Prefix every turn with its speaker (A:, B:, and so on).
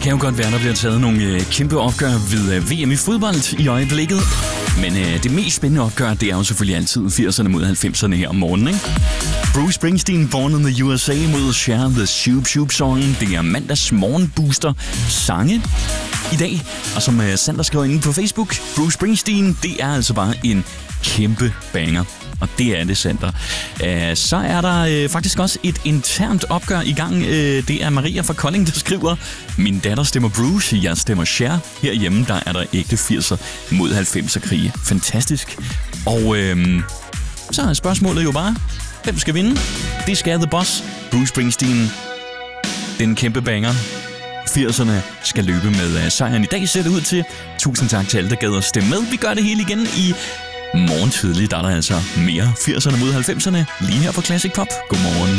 A: kan jo godt være, der bliver taget nogle kæmpe opgør ved VM i fodbold i øjeblikket. Men det mest spændende opgør, det er jo selvfølgelig altid 80'erne mod 90'erne her om morgenen, ikke? Bruce Springsteen, Born in the USA mod Cher, The Shoop Shoop Song. Det er mandags morgenbooster sange i dag. Og som Sander skrev inde på Facebook, Bruce Springsteen, det er altså bare en kæmpe banger. Og det er det, Sander. Så er der faktisk også et internt opgør i gang. Det er Maria fra Kolding, der skriver: Min datter stemmer Bruce, jeg stemmer Cher. Herhjemme, der er der ægte 80'er mod 90'er krige. Fantastisk. Og så er spørgsmålet jo bare, hvem skal vinde? Det skal The Boss, Bruce Springsteen. Den kæmpe banger. 80'erne skal løbe med sejren i dag, ser det ud til. Tusind tak til alle, der gad at stemme med. Vi gør det hele igen i morgen tidlig. Der er der altså mere 80'erne mod 90'erne lige her på Classic Pop. Godmorgen.